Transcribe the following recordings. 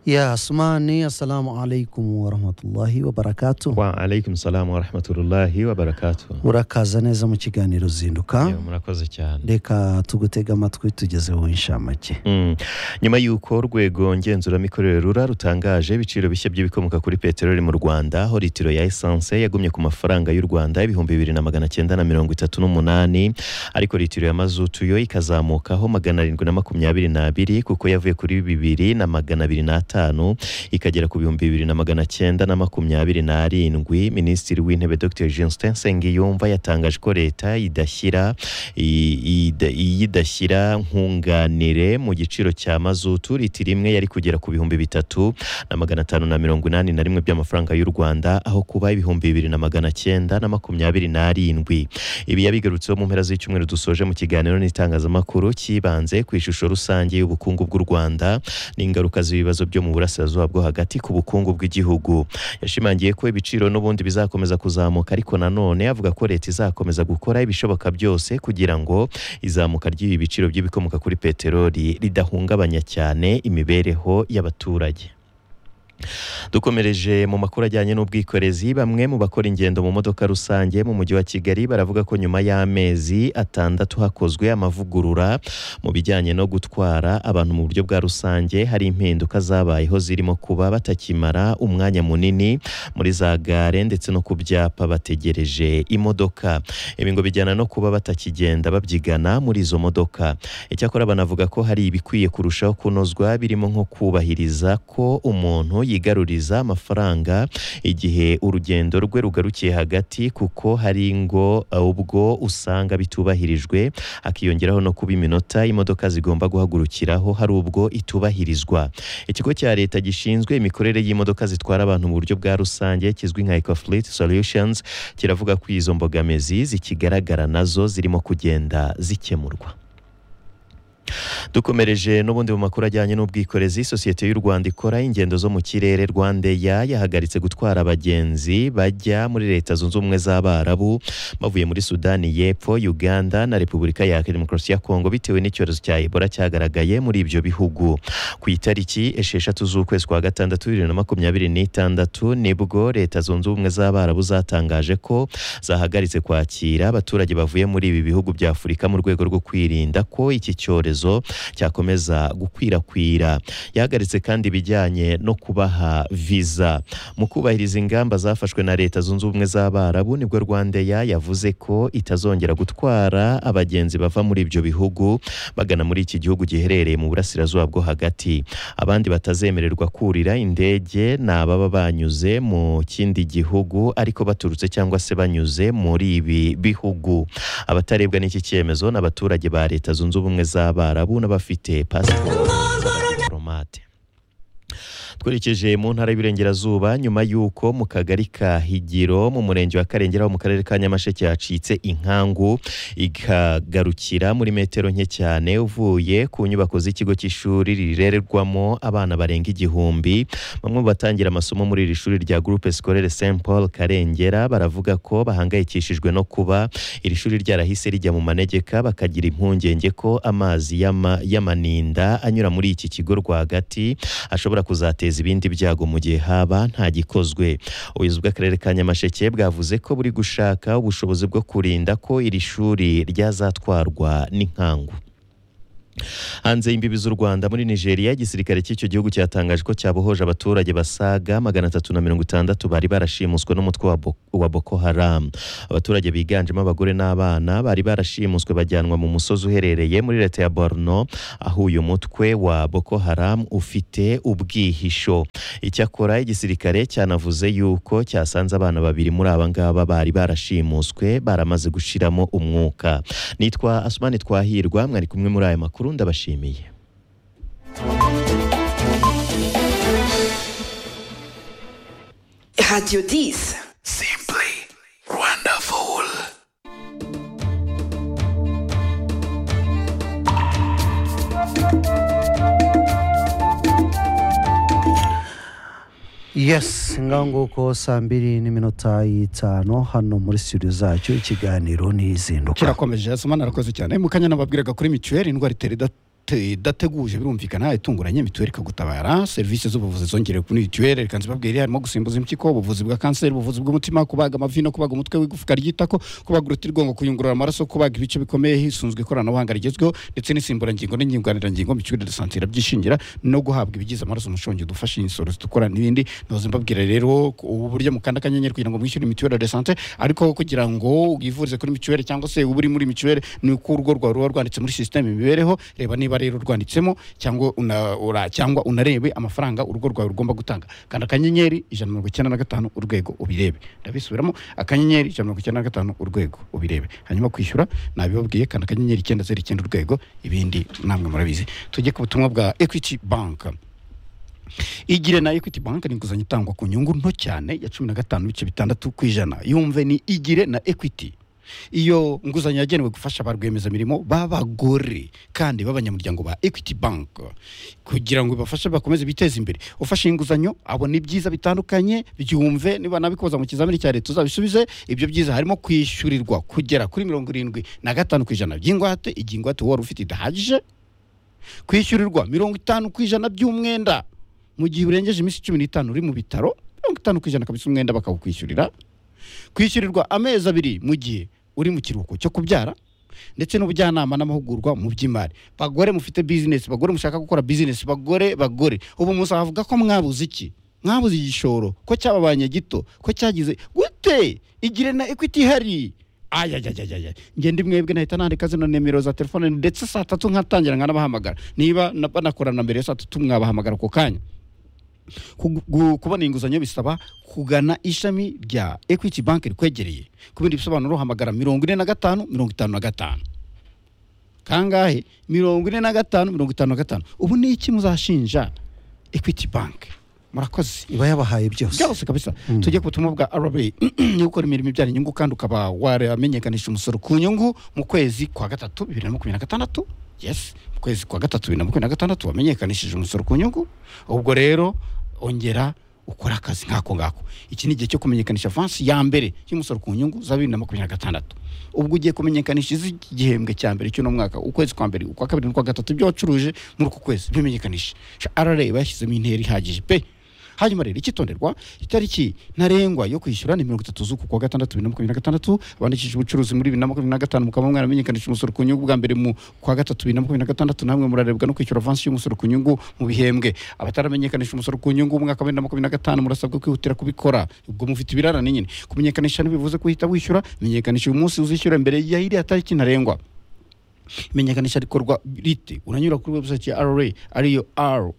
يا عثماني السلام عليكم ورحمة الله وبركاته. وعليكم السلام ورحمة الله وبركاته. urakaza neza mu kiganiro zinduka. Murakoze cyane. Reka tugutega amatwi tugezeho inshamake. Nyuma y'uko urwego ngenzuramikorere rura rutangaje ibiciro bishya by'ibikomoka kuri peteroli mu Rwanda, aho litiro ya essence yagumye ku mafaranga y'u Rwanda ibihumbi 2938, ariko litiro ya mazutu yo ikazamukaho 722 kuko yavuye kuri 2205 ikagera ku bihumbi 2927. Minisitiri w'Intebe Dr Justin Nsengiyumva yatangaje ko leta idashyira nkunganire mu giciro cya mazutu. Litiro imwe yari kugera ku bihumbi 3581 by'amafaranga y'u Rwanda, aho kuba ibihumbi 2927. Ibi yabigarutseho mu mpera z'icyumweru dusoje mu kiganiro n'itangazamakuru kibanze ku ishusho rusange y'ubukungu bw'u Rwanda n'ingaruka z'ibibazo byo mu burasirazuba bwo hagati ku bukungu bw'igihugu. Yashimangiye ko ibiciro n'ubundi bizakomeza kuzamuka, ariko nanone avuga ko leta izakomeza gukora ibishoboka byose kugira ngo izamuka ry'ibi biciro by'ibikomoka kuri peteroli ridahungabanya cyane imibereho y'abaturage. Dukomereje mu makuru ajyanye n'ubwikorezi, bamwe mu bakora ingendo mu modoka rusange mu mujyi wa Kigali baravuga ko nyuma y'amezi 6 hakozwe amavugurura mu bijyanye no gutwara abantu mu buryo bwa rusange, hari impinduka zabayeho zirimo kuba batakimara umwanya munini muri za gare ndetse no ku byapa bategereje imodoka. Ibi ngo bijyana no kuba batakigenda babyigana muri izo modoka. Icyakora banavuga ko hari ibikwiye kurushaho kunozwa, birimo nko kubahiriza ko umuntu yigaruriza amafaranga igihe urugendo rwe rugarukiye hagati, kuko hari ngo ubwo usanga bitubahirijwe, akiyongeraho no kuba iminota imodoka zigomba guhagurukiraho hari ubwo itubahirizwa. Ikigo cya leta gishinzwe imikorere y'imodoka zitwara abantu mu buryo bwa rusange kizwi nka Ecofleet Solutions kiravuga ko izo mbogamizi zikigaragara nazo zirimo kugenda zikemurwa. Dukomereje n'ubundi mu makuru ajyanye n'ubwikorezi, sosiyete y'u Rwanda ikora ingendo zo mu kirere Rwandeya yahagaritse gutwara abagenzi bajya muri Leta Zunze Ubumwe z'Abarabu bavuye muri Sudani y'Epfo, Uganda na Repubulika ya Demokarasi ya Kongo bitewe n'icyorezo cya Ebola cyagaragaye muri ibyo bihugu. Ku itariki 6 z'ukwezi kwa gatandatu 2026 nibwo Leta Zunze Ubumwe z'Abarabu zatangaje ko zahagaritse kwakira abaturage bavuye muri ibi bihugu bya Afurika mu rwego rwo kwirinda ko iki cyorezo cyakomeza gukwirakwira. Yahagaritse kandi ibijyanye no kubaha visa. Mu kubahiriza ingamba zafashwe na Leta Zunze Ubumwe z'Abarabu, nibwo Rwandeya yavuze ko itazongera gutwara abagenzi bava muri ibyo bihugu bagana muri iki gihugu giherereye mu burasirazuba bwo hagati. Abandi batazemererwa kurira indege ni ababa banyuze mu kindi gihugu ariko baturutse cyangwa se banyuze muri ibi bihugu. Abatarebwa n'iki cyemezo n'abaturage ba Leta Zunze Ubumwe z'Abarabu n'abafite pasiporo diplomate. Twerekeje mu ntara y'Iburengerazuba, nyuma y'uko mu kagari ka Higiro mu murenge wa Karengera mu karere ka Nyamasheke yacitse inkangu ikagarukira muri metero nke cyane uvuye ku nyubako z'ikigo cy'ishuri rirererwamo abana barenga 1000. Bamwe batangira amasomo muri iri shuri rya Groupe Scolaire Saint Paul Karengera baravuga ko bahangayikishijwe no kuba iri shuri ryarahise rijya mu manegeka, bakagira impungenge ko amazi y'amaninda anyura muri iki kigo rwagati ashobora kuzateza ibindi byago mu gihe haba nta gikozwe. Ubuyobozi bw'akarere ka Nyamasheke bwavuze ko buri gushaka ubushobozi bwo kurinda ko iri shuri ryazatwarwa n'inkangu. Hanze y'imbibi z'u Rwanda, muri Nigeria, igisirikare cy'icyo gihugu cyatangaje ko cyabohoje abaturage basaga 360 bari barashimuswe n'umutwe wa Boko Haram. Abaturage biganjemo abagore n'abana bari barashimuswe bajyanwa mu musozi uherereye muri leta ya Borno, aho uyu mutwe wa Boko Haram ufite ubwihisho. Icyakora igisirikare cyanavuze yuko cyasanze abana babiri muri aba ngaba bari barashimuswe baramaze gushiramo umwuka. Nitwa Asmani Twahirwa, mwari kumwe muri aya makuru, ndabashimiye. Radio 10. Simply wonderful. Yes, nganguko 2:05 hano muri studio zacu ikiganiro n'izinduka. Kirakomeje, Asoma narakoze cyane. Mukanya nababwiraga kuri mituweli indwara itera idateguje birumvikana itunguranye mituweli ikagutabara serivisi z'ubuvuzi zongerewe kuri mituweli reka nzibabwire harimo gusimbuza impyiko ubuvuzi bwa kanseri ubuvuzi bw'umutima kubaga amavi no kubaga umutwe w'igufwa ry'itako kubaga urutirigongo kuyungurura amaraso kubaga ibice bikomeye hisunzwe ikoranabuhanga rigezweho ndetse n'insimburangingo n'inyiganiragingo mituweli de santé irabyishingira no guhabwa ibigize amaraso umushongi udufasha insoro zitukura n'ibindi noze mbabwira rero ubu buryo mukanda akanyenyeri kugira ngo mwishyure mituweli de santé ariko kugira ngo wivurize kuri mituweli cyangwa se uri muri mituweli ni uko urugo rwawe ruba rwanditse muri systeme imibereho reba niba rero rwanditsemo cyangwa unarebe amafaranga urugo rwawe rugomba gutanga kandi akanyenyeri 195 urwego ubirebe ndabisubiramo akanyenyeri 195 urwego ubirebe hanyuma kwishyura nabibabwiye kandi akanyenyeri 909 urwego ibindi namwe murabizi tujye ku butumwa bwa Equity Bank. Igire na Equity Bank ni inguzanyo itangwa ku nyungu nto cyane ya 15.6% yumve ni Igire na Equity. Iyo nguzanyo yagenewe gufasha abarwemeza mirimo b'abagore kandi b'abanyamuryango ba Equity Bank kugira ngo bafashe bakomeze biteza imbere. Ufashe inguzanyo abona ibyiza bitandukanye byumve niba nabikoza mu kizamini cya leta uzabisubize ibyo byiza harimo kwishyurirwa kugera kuri 75% by'ingwate igingwate wari ufite idahagije kwishyurirwa 50% by'umwenda mu gihe urengeje iminsi 15 uri mu bitaro 50% kabisa umwenda bakawukwishyurira kwishyurirwa amezi 2 mu gihe uri mu kiruhuko cyo kubyara ndetse n'ubujyanama n'amahugurwa mu by'imari bagore mufite business bagore mushaka gukora business bagore ubu musavuga ko mwabuze iki mwabuze igishoro ko cyababanye gito ko cyagize gute Igire na Equity hari ayajajajaj ngende mwebwe nahita nandika zino nimero za telefone ndetse saa 3 nkatangira nkanabahamagara niba banakorana mbere saa 3 mwabahamagara ko kanya kubona inguzanyo bisaba kugana ishami rya Equity Bank rikwegereye kubindi bisobanuro hamagara 45 kangahe 45 ubu ni iki muzashinja Equity Bank murakoze iba yabahaye byose kabisa tujye ku butumwa bwa RBA ni gukora imirimo ibyara inyungu kandi ukaba waramenyekanisha umusoro ku nyungu mu kwezi kwa 3 2026 yes mu kwezi kwa 3 2026 wamenyekanishije umusoro ku nyungu ubwo rero ongera ukora akazi nkako ngako iki ni igihe cyo kumenyekanisha avance ya mbere y'umusoro ku nyungu za 2026 ubwo ugiye kumenyekanisha igihembwe cya mbere cyo no mwaka ukwezi kwa mbere ukwa kabiri n'ukwa gatatu byo wacuruje muri uko kwezi bimenyekanisha RRA bashyizemo intera ihagije pe hanyuma rero ikitonderwa itariki ntarengwa yo kwishyura ni 30 z'uku kwa 6 2026 bandikishije ubucuruzi muri 2025 mukaba mwaramenyekanisha umusoro ku nyungu bwa mbere mu kwa 3 2026 namwe murarebwa no kwishyura avance y'umusoro ku nyungu mu bihembwe abataramenyekanisha umusoro ku nyungu umwaka wa 2025 murasabwa kwihutira kubikora ubwo mufite ibirarane nyine kumenyekanisha ntibivuze kuhita wishyura menyekanisha uyu munsi uzishyura mbere ya iri tariki ntarengwa menyekanisha rikorwa rite unanyura kuri website ya RRA ariyo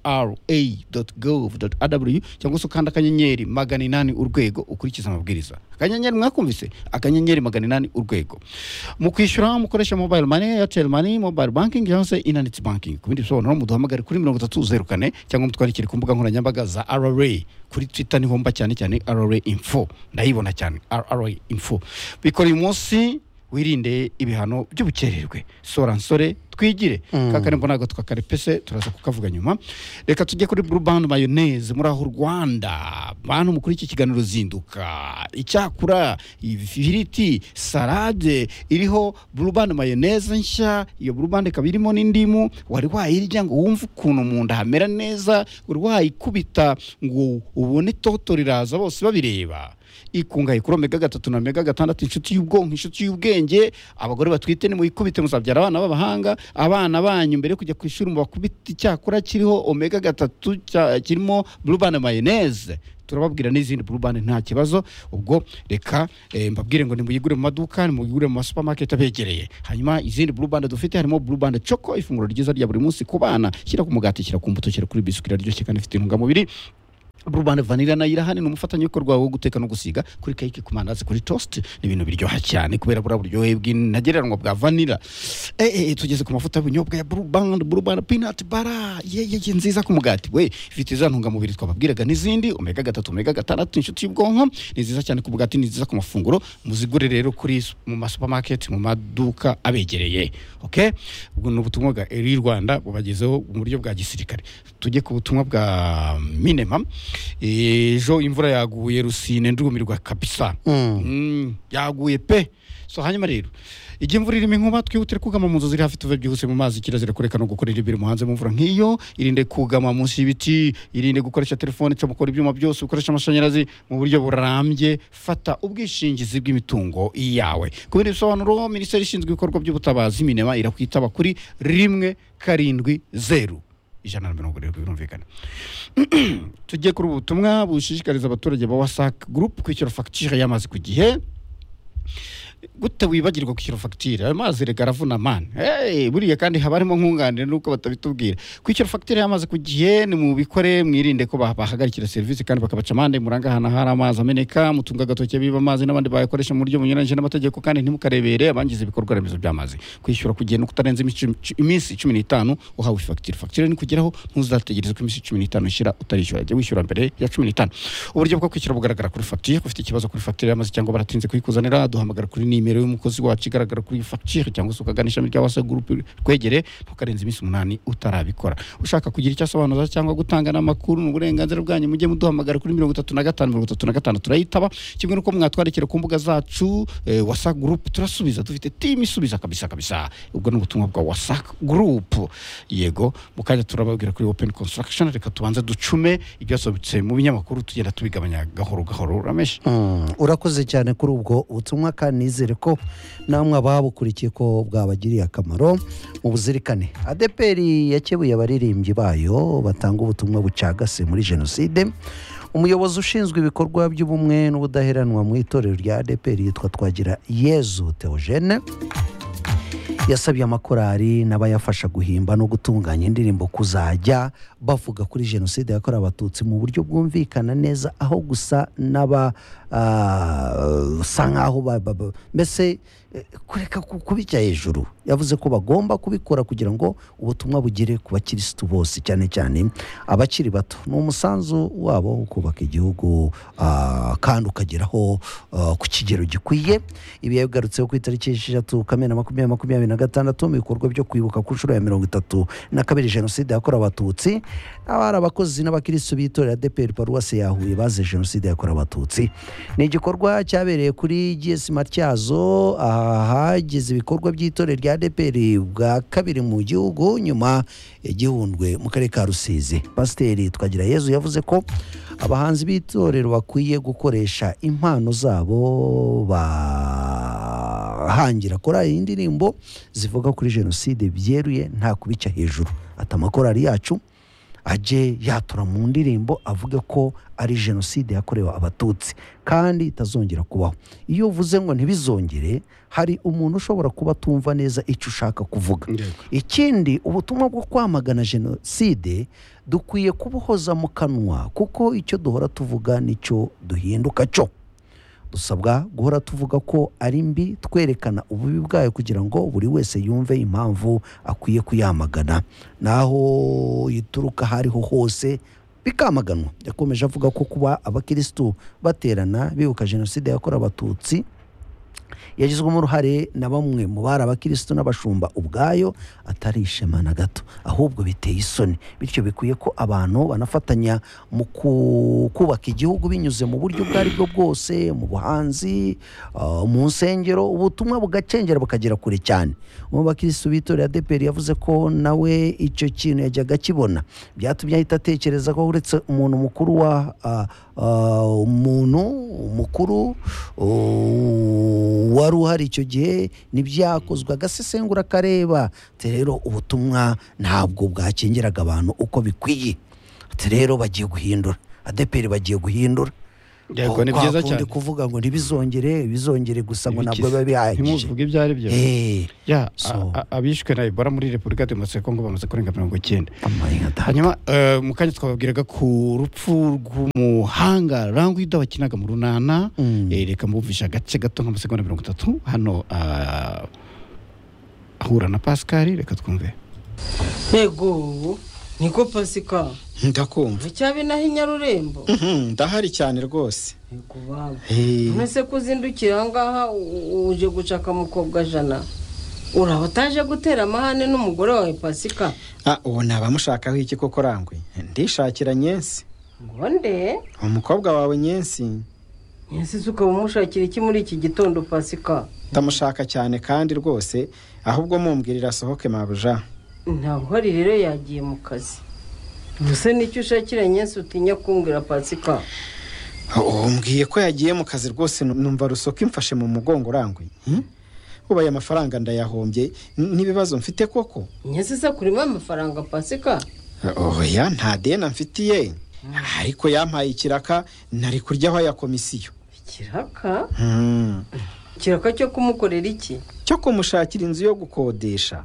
rra.gov.rw cyangwa se ukanda akanyenyeri 800 urwego ukurikiza amabwiriza akanyenyeri mwakumvise akanyenyeri 800 urwego mu kwishyura mukoresha mobile money Airtel money mobile banking cyangwa se internet banking kubindi bisobanuro muduhamagare kuri 3004 cyangwa mutwandikire ku mbuga nkoranyambaga za RRA kuri Twitter niho mba cyane RRA info ndayibona cyane RRA info bikora uyu munsi wirinde ibihano by'ubukererwe soransore twigire kakarembo nago tukakarepese turaza kukavuga nyuma reka tujye kuri Blue Band mayonnaise muri aho Rwanda bantu mukuri iki kiganiro zinduka icyakura ifiriti salade iriho Blue Band mayonnaise nshya iyo Blue Band kabirimo n'indimu wari wayirya ngo wumve ukuntu mu nda hamera neza uri wayikubita ngo ubone toto riraza bose babireba ikungaye kuri omega 3 na omega 6 inshuti y'ubwonko inshuti y'ubwenge abagore batwite ni muyikubite muzabyara abana b'abahanga abana banyu mbere kujya kwishura mu bakubita icyakura kiriho omega 3 kirimo Blue Band mayonnaise turababwira n'izindi Blue Band nta kibazo ubwo reka mbabwire ngo nimuyigure mu maduka nimuyigure mu supermarket abegereye hanyuma izindi Blue Band dufite harimo Blue Band choco ifunguro ryiza rya buri munsi ku bana shyira ku mugati shyira ku mbuto shyira kuri biscuit raryoshye kandi ifite intungamubiri Blue Band vanilla na irahani n'umufatanye w'ikorwa wo guteka no gusiga kuri cake ku mandazi kuri toast n'ibintu biryoha cyane kubera buryohe bw'inagereranwa bwa vanilla tugeze ku mafuta y'ubunyobwa ya Blue Band peanut butter ye nziza ku mugati we ifite za ntungamubiri twababwiraga n'izindi omega 3 omega 6 inshuti y'ubwonko ni nziza cyane ku mugati ni nziza ku mafunguro muzigure rero kuri mu supermarket mu maduka abegereye okay ubwo n'ubutumwa bwa Eri Rwanda bubagezeho mu buryo bwa gisirikare tujye ku butumwa bwa Minema ejo imvura yaguye Rusine ndumirwa kabisa yaguye pe so hanyuma rero igihe imvura irimo inkuba twihutire kugama mu nzu ziri hafi tuve byihuse mu mazi kirazira kureka no gukorera ibiri mu hanze mu mvura nk'iyo irinde kugama munsi y'ibiti irinde gukoresha telefone cyo mukora ibyuma byose ukoresha amashanyarazi mu buryo burambye fata ubwishingizi bw'imitungo yawe ku bindi bisobanuro minisiteri ishinzwe ibikorwa by'ubutabazi minema irakwitaba kuri 170 170 birumvikana. Tugiye kuri ubutumwa bushishikariza abaturage ba WhatsApp group kwishyura facture y'amazi ku gihe. Gute wibagirwa kwishyura facture amazi rega ravuna man buriya kandi habarimo nkunganire nuko batabitubwira kwishyura facture y'amazi ku gihe ni mu bikore mwirinde ko bahagarikira service kandi bakabaca amande muranga hana hari amazi ameneka mutunga gatoke biba amazi n'abandi bayakoresha mu buryo bunyuranye n'amategeko kandi ntimukarebere abangize ibikorwa remezo by'amazi kwishyura ku gihe no kutarenza iminsi 15 uhawe facture ni kugeraho ntuzategereze ko iminsi 15 ishira utarishyura jya wishyura mbere ya 15. Uburyo bwo kwishyura bugaragara kuri facture ufite ikibazo kuri facture y'amazi cyangwa baratinze kuyikuzanira duhamagara kuri nimero y'umukozi wacu igaragara kuri facture cyangwa se ukaganisha muri WhatsApp group kwegere ntukarenza iminsi 8 utarabikora. Ushaka kugira icyo asobanuza cyangwa gutanga n'amakuru n'uburenganzira bwanyu mujye muduhamagara kuri 35 turayitaba kimwe nuko mwatwarekera ku mbuga zacu WhatsApp group turasubiza dufite team isubiza kabisa ubwo n'ubutumwa bwa WhatsApp group yego mukajya turababwira kuri Open Construction reka tubanze ducume ibyasobetse mu binyamakuru tugenda tubigabanya gahoro ramesh. Urakoze cyane kuri ubwo ubutumwa kandi nizere ko namwe ababukurikiye ko bwabagiriye akamaro mu buzirikane. ADPR yakebuye abaririmbyi bayo batanga ubutumwa bucagase muri jenoside. Umuyobozi ushinzwe ibikorwa by'ubumwe n'ubudaheranwa mu itorero rya ADPR yitwa Twagira Yezu Theogene yasabye amakorari n'abayafasha guhimba no gutunganya indirimbo kuzajya bavuga kuri jenoside yakorewe abatutsi mu buryo bwumvikana neza aho gusa n'aba sangaho mbese kureka kubijya hejuru. Yavuze ko bagomba kubikora kugira ngo ubutumwa bugere ku bakirisitu bose cyane cyane abakiri bato. Ni umusanzu wabo wo kubaka igihugu kandi ukageraho ku kigero gikwiye. Ibi yagarutseho ku itariki 6 Kamena 2026 mu bikorwa byo kwibuka ku nshuro ya 32 jenoside yakorewe abatutsi. Abari abakozi n'abakirisitu b'itorero ADPR Paruwase ya Huye baze jenoside yakorewe abatutsi. Ni igikorwa cyabereye kuri GS Matyazo ahageze ibikorwa by'itorero rya ADPR bwa kabiri mu gihugu nyuma y'igihundwe mu karere ka Rusizi. Pasiteri Twagira Yezu yavuze ko abahanzi b'itorero bakwiye gukoresha impano zabo bahangira korali indirimbo zivuga kuri jenoside byeruye nta kubica hejuru. Ati amakorali yacu aje yatura mu ndirimbo avuga ko ari jenoside yakorewe abatutsi kandi itazongera kubaho. Iyo uvuze ngo ntibizongere hari umuntu ushobora kuba tumva neza icyo ushaka kuvuga. Ikindi ubutumwa bwo kwamagana jenoside dukwiye kubuhoza mu kanwa kuko icyo duhora tuvuga nicyo duhinduka cyo. Dusabwa guhora tuvuga ko ari mbi twerekana ububi bwayo kugira ngo buri wese yumve impamvu akwiye kuyamagana naho yituruka hariho hose bikamaganwa. Yakomeje avuga ko kuba abakirisitu baterana bibuka jenoside yakorewe abatutsi yagizwemo uruhare na bamwe mu bari abakirisitu n'abashumba ubwayo atari ishema na gato ahubwo biteye isoni. Bityo bikwiye ko abantu banafatanya mu kubaka igihugu binyuze mu buryo bwari bwo bwose mu buhanzi mu nsengero ubutumwa bugacengera bukagera kure cyane. Mu bakirisitu b'itorero ADPR yavuze ko nawe icyo kintu yajyaga kibona byatumye ahita atekereza ko uretse umuntu mukuru wa umuntu mukuru wari uhari icyo gihe nibyakozwe agasesengura kareba rero ubutumwa ntabwo bwakengeraga abantu uko bikwiye. Rero bagiye guhindura ADPR bagiye guhindura. Yego ni byiza cyane kuvuga ngo bizongere gusa ngo nabwo biba bihagije. Ntimuvuge ibyari byo. Abishwe na Ebola muri Repubulika Demokarasi ya Kongo bamaze kurenga 90. Hanyuma mukanya twababwiraga ku rupfu rw'umuhanga Rangwida wakinaga mu runana reka mbuvisha agace gato nka masegonda 30 hano ahura na Pascal reka twumve. Yego niko Pasika ndakumva cyabe naho Inyarurembo ndahari cyane rwose. Yego baba mwese kuzindukira ngaha uje gucaka mukobwa jana urabataje gutera amahane n'umugore wawe Pasika. Uwo nabamushakaho iki koko Rangwi ndishakira Nyensi ngo nde umukobwa wawe Nyensi ese ukaba umushakira iki muri iki gitondo Pasika? ndamushaka cyane kandi rwose ahubwo mumbwirira asohoke mabuja. Ntabwo hari rero yagiye mu kazi. Gusa nicyo ushakira Nyensi utinya kumbwira Pasika? Umbwiye ko yagiye mu kazi rwose numva rusoka imfashe mu mugongo Rangwi. Ubaye amafaranga ndayahombye n'ibibazo mfite koko. Nyensi se kurimo amafaranga Pasika? Oya nta dena mfitiye. Ariko yampaye ikiraka nari kuryaho ya komisiyo. Ikiraka? Ikiraka cyo kumukorera iki? Cyo kumushakira inzu yo gukodesha.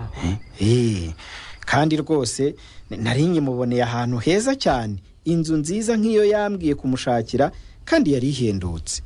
Kandi rwose nari nyimuboneye ahantu heza cyane, inzu nziza nk'iyo yambwiye kumushakira kandi yari ihendutse.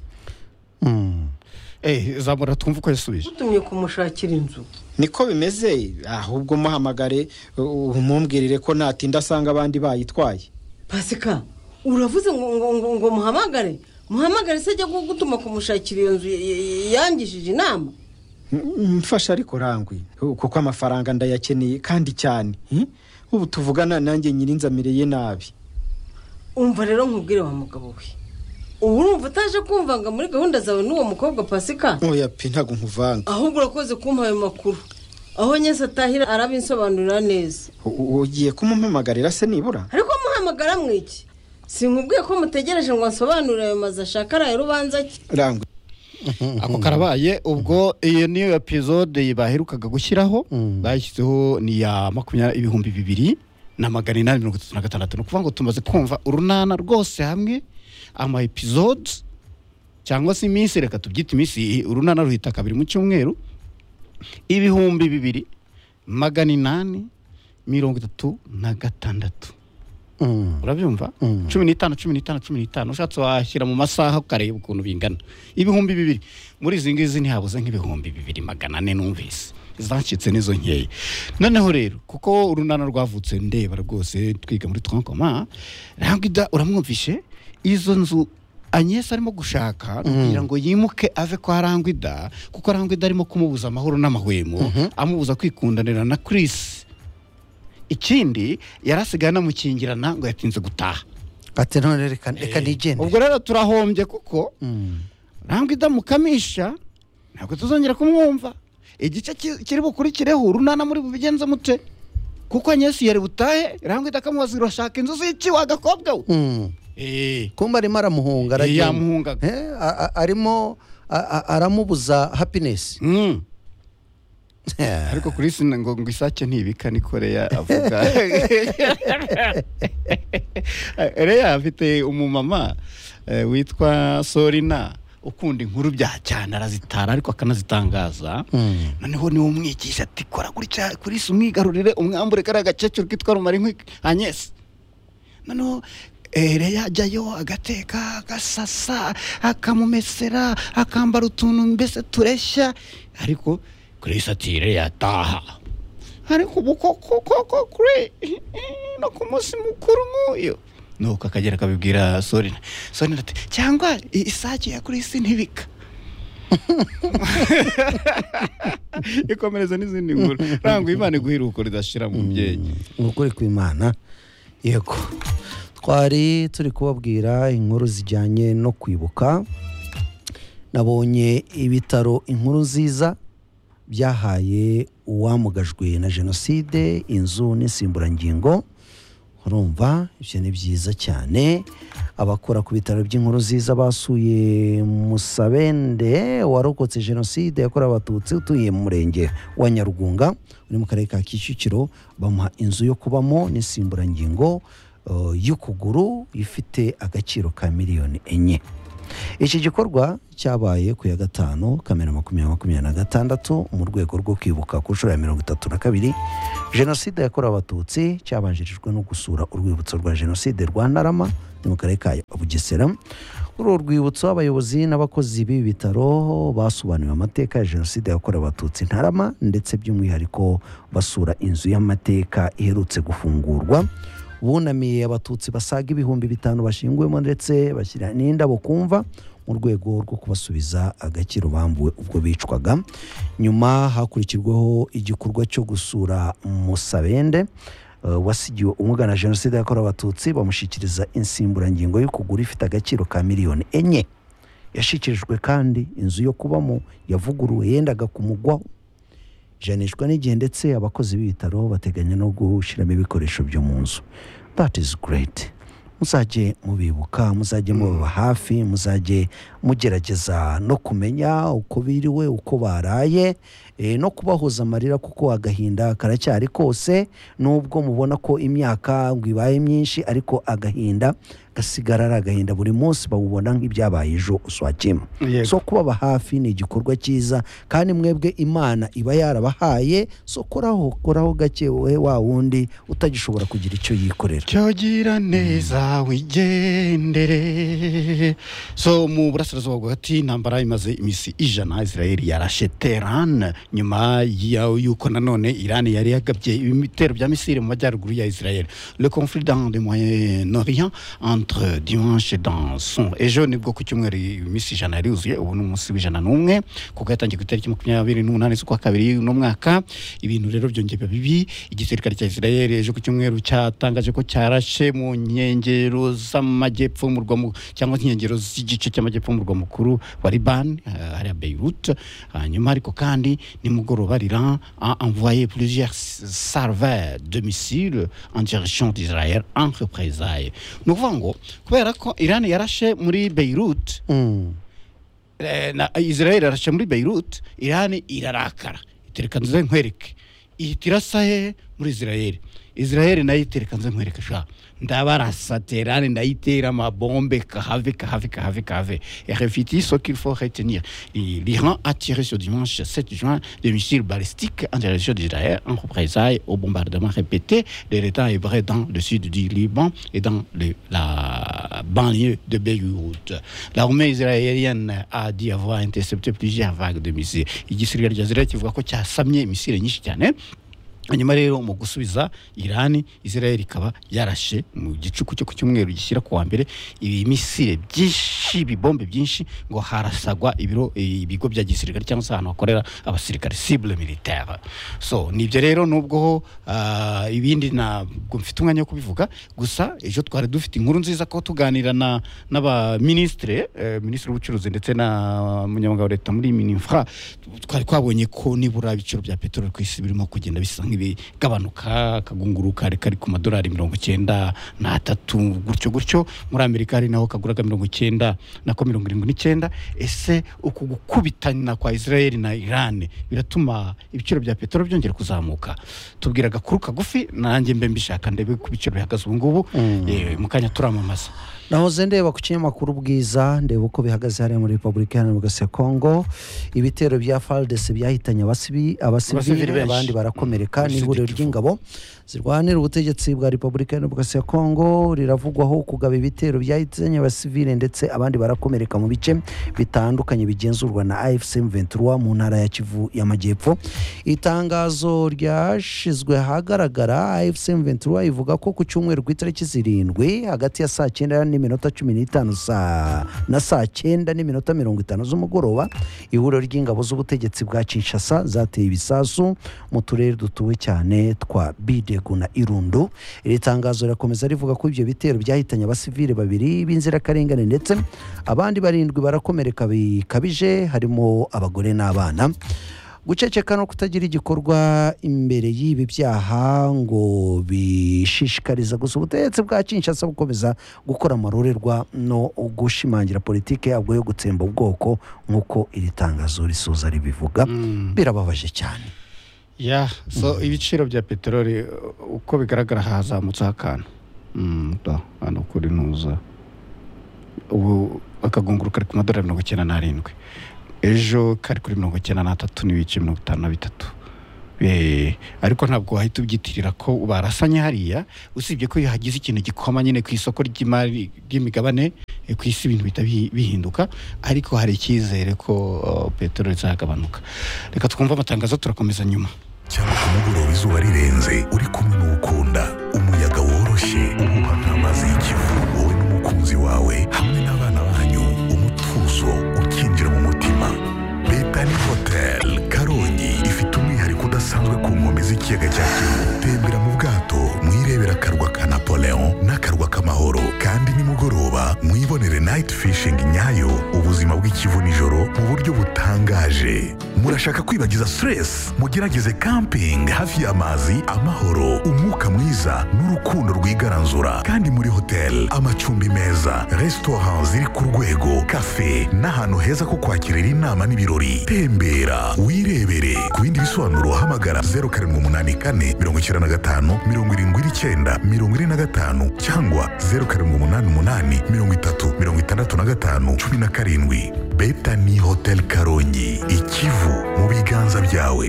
Zamura twumva uko yasubije. Utumye kumushakira inzu. Niko bimeze, ahubwo muhamagare umumbwirire ko natinda asanga abandi bayitwaye. Pasika, uravuze ngo muhamagare? Muhamagare se ajya gutuma kumushakira iyo nzu yangishije inama? Mfasha ariko Rangwi, kuko amafaranga ndayakeneye kandi cyane. Ubu tuvugana nanjye nyirinzamireye nabi. Umva rero nkubwire wa mugabo we. Ubu urumva utaje kumvanga muri gahunda zawe n'uwo mukobwa Pasika? Oya pe ntago nkuvanga. Ahubwo urakoze kumpa ayo makuru. Aho Nyensi atahira arabinsobanurira neza. Ugiye kumumpamagarira se nibura? Ariko muhamagara mwiki? Sinkubwiye ko mutegereje ngo nsobanurire ayo maze ashaka araye rubanza ki? Rangwi. Ako karabaye ubwo iyo niyo episode baherukaga gushyiraho bashyizeho ni ya 20,836 no kuvuga ngo tumaze kumva urunana rwose hamwe ama episodes cyangwa se iminsi, reka tubyite iminsi, urunana ruhita kabiri mu cyumweru 2,836. Urabyumva? 15 ushatse washyira mu masaha ukareba ukuntu bingana 2,000 muri izi ngizi ntihabuze nk'ibihumbi 2,400 numvise zancitse nizo nkeye. Noneho rero kuko urunana rwavutse ndeba rwose twiga muri Twankoma, Rangwida uramwumvishe izo nzu Agnes arimo gushaka kugira ngo yimuke ave kwa Rangwida, kuko Rangwida arimo kumubuza amahoro n'amahwemo, amubuza kwikundanira na Chris. Ikindi yarasigaye namukingirana ngo yatinze gutaha. Ati none reka nigende. Ubwo rero turahombye kuko Rangwida mukamisha ntabwo tuzongera kumwumva. Igice kiri bukurikireho urunana muri bubigenza mute, kuko Agnes yari butahe Rangwida akamubaza urashaka inzu z'iki wagakobwa we. Kumba arimo aramuhunga yamuhunga arimo aramubuza happiness. Ariko kuri sina ngo isake ntibika ni Korea avuga. Reya afite umumama witwa Sorina ukunda inkuru bya cyane, arazitara ariko akanazitangaza. Noneho niwo umwigisha ati kora gutya kuri isi umwigarurire umwambure kari agakecuru kitwa Rumari Agnes. Noneho Reya ajyayo agateka agasasa akamumesera akambara utuntu mbese tureshya, ariko kuri satire yataha. Ariko koko kuri no ku munsi mukuru nk'uyu nuko akagera akabibwira Sorina ati cyangwa isake ya kuri isi ntibika. Ikomereza n'izindi nkuru. Rangwa Imana iguhiruko ridashira mu byeyi. Ukuri kw'Imana. Yego. Twari turi kubabwira inkuru zijyanye no kwibuka. Nabonye ibitaro inkuru nziza byahaye uwamugajwe na jenoside inzu n'insimburangingo. Urumva ibyo ni byiza cyane. Abakora ku bitaro by'inkuru nziza basuye Musabende warokotse jenoside yakorewe abatutsi utuye mu murenge wa Nyarugunga uri mu karere ka Kicukiro, bamuha inzu yo kubamo n'insimburangingo y'ukuguru ifite agaciro ka $4,000,000. Iki gikorwa cyabaye ku ya 5 Kamena 2026 mu rwego rwo kwibuka ku nshuro ya 32 jenoside yakorewe abatutsi, cyabanjirijwe no gusura urwibutso rwa jenoside rwa Ntarama mu karere ka Bugesera. Uru rwibutso abayobozi n'abakozi b'ibi bitaro basobanuriwe amateka ya jenoside yakorewe abatutsi Ntarama, ndetse by'umwihariko basura inzu y'amateka iherutse gufungurwa. Bunamiye abatutsi basaga 5,000 bashinguwemo, ndetse bashyira n'indabo kumva mu rwego rwo kubasubiza agaciro bambuwe ubwo bicwaga. Nyuma hakurikirwaho igikorwa cyo gusura Musabende wasigiwe umugana jenoside yakorewe abatutsi, bamushikiriza insimburangingo y'ukuguru ifite agaciro ka $4,000,000. yashyikirijwe kandi inzu yo kubamo yavuguruwe yendaga kumugwaho ijanishwa n'igihe, ndetse abakozi b'ibitaro bateganya no gushyiramo ibikoresho byo mu nzu. That is great. Muzajye mubibuka, muzajye mubaba hafi, muzajye mugerageza no kumenya uko biriwe, uko baraye, no kubahoza amarira, kuko agahinda karacyari kose, nubwo mubona ko imyaka ngo ibaye myinshi, ariko agahinda gasigara ari agahinda, buri munsi bawubona nk'ibyabaye ejo uswakima. So kubaba hafi ni igikorwa cyiza, kandi mwebwe Imana iba yarabahaye, so koraho gake we wa wundi utagishobora kugira icyo yikorera. Cyogira neza wigendere. So mu burasirazuba bw'ati intambara imaze imisi 100, Israel yarashe Tehran nyuma y'uko nanone Iran yari yagabye ibitero bya misile mu majyaruguru ya Israel. Le conflit dans le Moyen-Orient entre dimanche dans son ejo nibwo ku cyumweru imisi 100 yari yuzuye, ubu ni umunsi w'101 kuko yatangiye ku itariki 28 z'ukwa kabiri no mwaka. Ibintu rero byongeye bibi. Igisirikare cya Israel ejo ku cyumweru cyatangaje ko cyarashe mu nkengero z'amajyepfo y'umurwa cyangwa nkengero z'igice cy'amajyepfo y'umurwa mukuru wa Liban, hariya Beirut. Hanyuma ariko kandi nimugoroba Iran a envoyé plusieurs serveurs de missiles en direction d'Israël en représailles. Nous voyons kubera ko Iran yarashe muri Beirut, na Israel yarashe muri Beirut, Iran irarakara itereka nze nkwereke itirasahe muri Israel nayo itereka nze nkwereke sha ndabarasa Tehran ndayitera amabombe kahave. Et refiti ce qu'il faut retenir, l'Iran a tiré ce dimanche 7 juin des missiles balistiques en direction d'Israël en représailles aux bombardements répétés de l'État hébreu dans le sud du Liban et dans la banlieue de Beyrouth. L'armée israélienne a dit avoir intercepté plusieurs vagues de missiles. Igisirikare cya Israel kivuga ko cyasamye imisile nyinshi cyane. Hanyuma rero mu gusubiza Iran, Israel ikaba yarashe mu gicuku cyo ku cyumweru gishyira ku wa mbere ibimisile byinshi, bibombe byinshi, ngo harasagwa ibigo bya gisirikare cyangwa se ahantu hakorera abasirikare, cible militaire. So nibyo rero nubwo ibindi ntabwo mfite umwanya wo kubivuga, gusa ejo twari dufite inkuru nziza ko tuganira n'aba ministre w'ubucuruzi ndetse na munyamabanga wa leta muri Mininfra, twari kwabonye ko nibura ibiciro bya peteroli ku isi birimo kugenda bisa gabanuka, kagunguruka kari ku madolari 93 gutyo. Muri Amerika hari naho kaguraga 90 nako 79. Ese uku gukubitana kwa Israel na Iran biratuma ibiciro bya petrol byongera kuzamuka? Tubwiraga kuri kagufi, nanjye mbe mbishaka ndebe ku biciro bihagaze ubu ngubu mukanya turamamaza. Nahoze ndeba ku kinyamakuru Bwiza, ndeba uko bihagaze hariya muri Repubulika Iharanira Demokarasi ya Kongo. Ibitero bya FARDC byahitanye abasivili, abandi barakomereka. N'ihuriro ry'ingabo zirwanira ubutegetsi bwa Repubulika Iharanira Demokarasi ya Kongo riravugwaho kugaba ibitero byahitanye abasivili ndetse abandi barakomereka mu bice bitandukanye bigenzurwa na AFC M23 mu ntara ya Kivu y'Amajyepfo. Itangazo ryashizwe hagaragara, AFC M23 ivuga ko ku cyumweru ku itariki 7 hagati ya saa 9:15 na saa 9:50 z'umugoroba, ihuriro ry'ingabo z'ubutegetsi bwa Kinshasa zateye ibisasu mu turere dutuwe cyane twa Bidego na Irundo. Iri tangazo rirakomeza rivuga ko ibyo bitero byahitanye abasivili 2 b'inzirakarengane ndetse abandi 7 barakomereka bikabije, harimo abagore n'abana. Guceceka no kutagira igikorwa imbere y'ibi byaha ngo bishishikariza gusa ubutegetsi bwa Kinshasa gukomeza gukora amarorerwa no gushimangira politike yabwo yo gutsemba ubwoko nk'uko iri tangazo risoza ribivuga. Birababaje cyane. So ibiciro bya peteroli uko bigaragara hazamutse akantu hano kuri ntuza, ubu akagunguruka kari ku madolari 97, ejo kari kuri 93.53. Ariko ntabwo wahita ubyitirira ko barasanye hariya, usibye ko hagize ikintu gikoma nyine ku isoko ry'imari ry'imigabane ku isi ibintu bita bihinduka, ariko hari icyizere ko peteroli zagabanuka. Reka twumva amatangazo, turakomeza nyuma. Cyangwa ku mugoroba izuba rirenze uri kumwe n'ukunda, umuyaga woroshye uhuha nk'amazi y'ikivu, wowe n'umukunzi wawe hamwe n'abana banyu, umutuzo ukinjira mu mutima. Betani Hotel Karongi ifite umwihariko udasanzwe ku nkombe z'ikiyaga cya Kivu. Tembera mu bwato mwirebera akarwa ka Napoleon n'akarwa k'amahoro, kandi nimugoroba mwibonere na night fishing nyayo, ubuzima bw'ikivu nijoro mu buryo butangaje. Murashaka kwibagiza stress? Mugerageze camping hafi y'amazi, amahoro, umwuka mwiza n'urukundo rwigaranzura. Kandi muri hotel, amacumbi meza, restaurant ziri ku rwego, cafe n'ahantu heza ko kwakirira inama n'ibirori. Tembera wirebere. Ku bindi bisobanuro hamagara 0784 95 79 45 cyangwa 0788 30 65 17. Betani Hotel Karongi, Ikivu mu biganza byawe.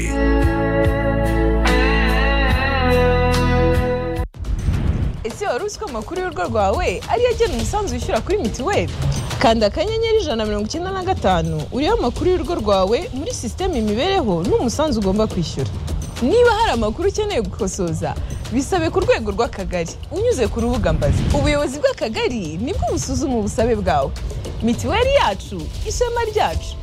Ese wari uzi ko amakuru y'urugo rwawe ariyo agena umusanzu wishyura kuri mituweli? Kanda akanyenyeri 195 uriho amakuru y'urugo rwawe muri sisiteme imibereho n'umusanzu ugomba kwishyura. Niba hari amakuru ukeneye gukosoza, bisabe ku rwego rw'akagari unyuze ku rubuga mbazi. Ubuyobozi bw'akagari nibwo busuzuma ubusabe bwawe. Mituweli yacu, ishema ryacu.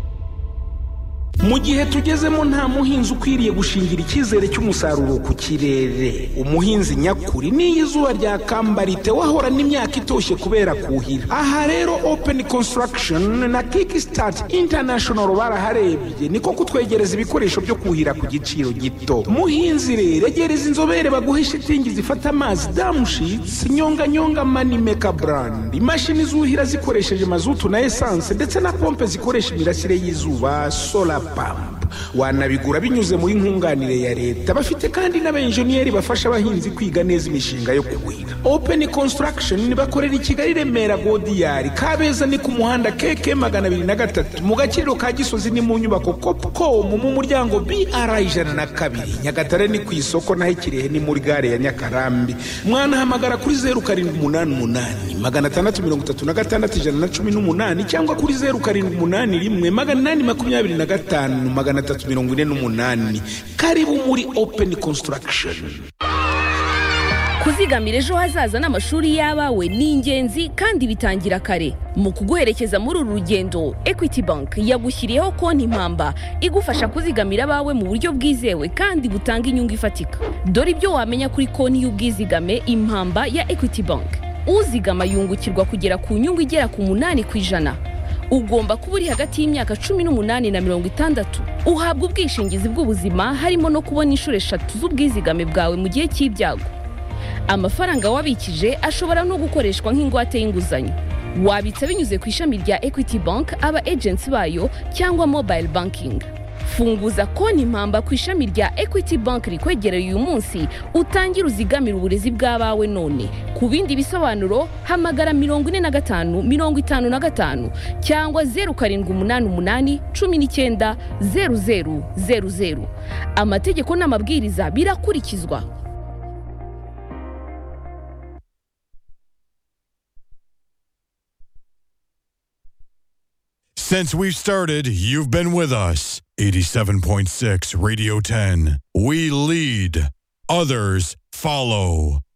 Mu gihe tugezemo nta muhinzi ukwiriye gushingira icyizere cy'umusaruro ku kirere. Umuhinzi nyakuri ni izuba rya kambarite wahora n'imyaka itoshye kubera kuhira. Aha rero Open Construction na Kickstart International baraharebye niko kutwegereza ibikoresho byo kuhira ku giciro gito. Muhinzi rero egereza inzobere baguhe shitingi zifata amazi damushitsi, nyonga mani maker brand, imashini zuhira zikoresheje mazutu na essence ndetse na pompe zikoresha imirasire y'izuba solar pump. Wanabigura binyuze muri nkunganire ya leta. Bafite kandi n'abenjeniyeri bafasha abahinzi kwiga neza imishinga yo kuhira. Open Construction bakorera i Kigali, Remera, Godiyari, Kabeza ni ku muhanda KK 203 mu gakiriro ka Gisozi ni mu nyubako Copcom mu muryango BR 102. Nyagatare ni ku isoko naho Kirehe ni muri gare ya Nyakarambi. Mwana hamagara kuri 0788 636 118 cyangwa kuri 0781 825 karibu muri Open Construction. Kuzigamira ejo hazaza n'amashuri y'abawe ni ingenzi kandi bitangira kare. Mu kuguherekeza muri uru rugendo, Equity Bank yagushyiriyeho konti impamba igufasha kuzigamira abawe mu buryo bwizewe kandi butanga inyungu ifatika. Dore ibyo wamenya kuri konti y'ubwizigame impamba ya Equity Bank. Uzigama yungukirwa kugera ku nyungu igera ku 8%. Ugomba kuba uri hagati y'imyaka 18 na 60. Uhabwa ubwishingizi bw'ubuzima harimo no kubona inshuro 3 z'ubwizigame bwawe mu gihe cy'ibyago. Amafaranga wabikije ashobora no gukoreshwa nk'ingwate y'inguzanyo. Wabitsa binyuze ku ishami rya Equity Bank, aba agents bayo cyangwa mobile banking. Funguza konti impamba ku ishami rya Equity Bank rikwegereye uyu munsi, utangira uzigamira uburezi bw'abawe none. Ku bindi bisobanuro hamagara 45 55 cyangwa 0788 19 0000. Amategeko n'amabwiriza birakurikizwa. Since we've started, you've been with us. 87.6 Radio 10. We lead, others follow.